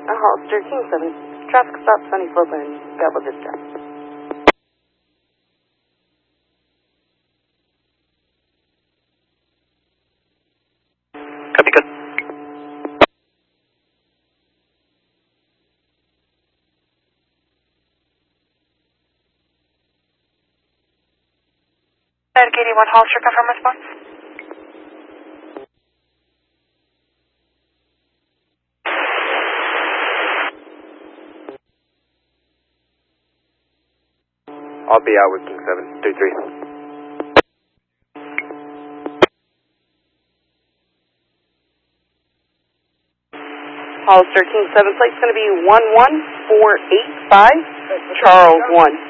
Hollister, King 7. Traffic stop, Sunny Slope and Bella Vista. Copy, good. Katie 1 Hollister, confirm response. I'll be out with King 7, 3-3. Hollister, King 7, flight's going to be 11485, Charles 1.